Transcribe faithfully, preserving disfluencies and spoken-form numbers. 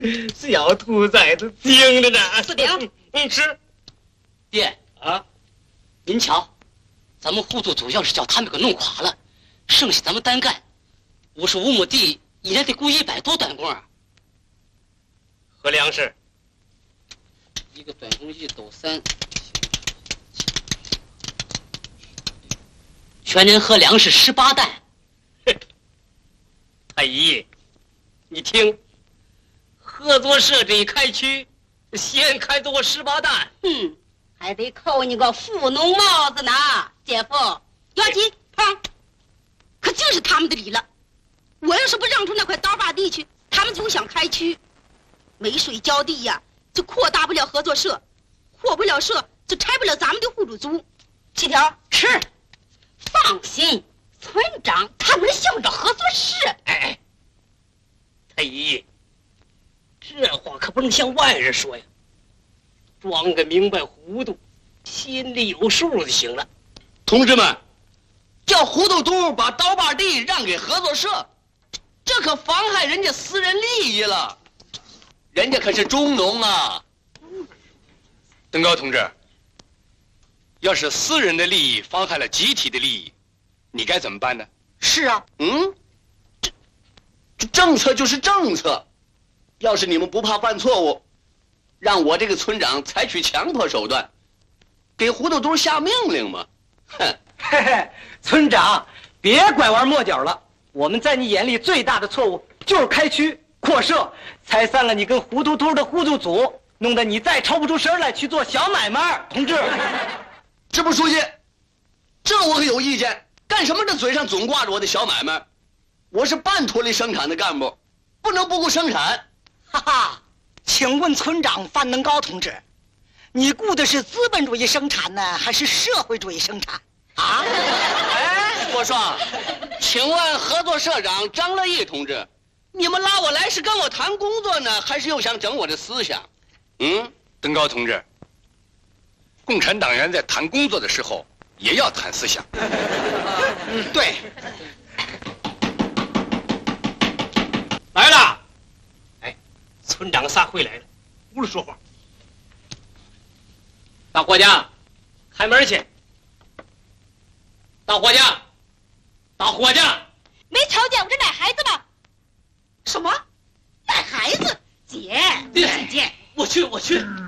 小兔崽子精着呢。 四顶， 嗯，是。 爹啊，您瞧，咱们户族组要是叫他们给弄垮了，剩下咱们单干，五十五亩地，一年得雇一百多短工啊。 和粮食， 一个短工一斗三，全年喝粮食十八担。 太医，你听，合作社这一开区，先开多十八担。 嗯，还得扣你个富农帽子呢，姐夫。要紧，胖，可净是他们的理了。我要是不让出那块刀把地去，他们就想开区。没水浇地呀，就扩大不了合作社，扩不了社，就拆不了咱们的户主族。七条是， 放心，村长他能向着合作社。 哎哎，太医，这话可不能向外人说呀，装个明白糊涂，心里有数就行了。 同志们，叫糊涂嘟把刀把地让给合作社，这可妨害人家私人利益了。人家可是中农啊！ 登高同志，要是私人的利益妨害了集体的利益，你该怎么办呢？ 是啊，嗯，这这政策就是政策。要是你们不怕犯错误，让我这个村长采取强迫手段，给糊涂嘟下命令嘛？哼！ 嘿嘿，村长，别拐弯抹角了。我们在你眼里最大的错误就是开区扩社，拆散了你跟糊涂嘟的户族组，弄得你再抽不出身来去做小买卖。同志， 支部书记，这我可有意见。干什么这嘴上总挂着我的小买卖？我是半脱离生产的干部，不能不顾生产。 哈哈，请问村长范登高同志，你顾的是资本主义生产呢，还是社会主义生产啊？ 哎，郭爽，请问合作社长张乐义同志，你们拉我来是跟我谈工作呢，还是又想整我的思想？嗯， 登高同志，共产党员在谈工作的时候也要谈思想。 嗯，对。 来了。哎，村长撒会来了，屋里说话。大伙家，开门去。大伙家，大伙家， 没瞧见我这奶孩子吗？什么？奶孩子？姐， 姐姐，我去，我去。